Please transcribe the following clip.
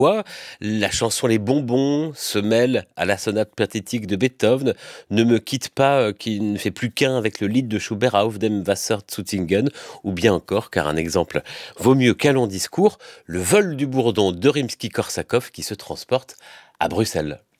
Pourquoi la chanson Les Bonbons se mêle à la sonate pathétique de Beethoven, ne me quitte pas, qui ne fait plus qu'un avec le lied de Schubert Auf dem Wasser zu singen, ou bien encore, car un exemple vaut mieux qu'un long discours, le vol du bourdon de Rimsky-Korsakov qui se transporte à Bruxelles.